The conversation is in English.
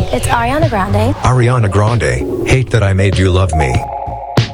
It's Ariana Grande. Ariana Grande, Hate That I Made You Love Me.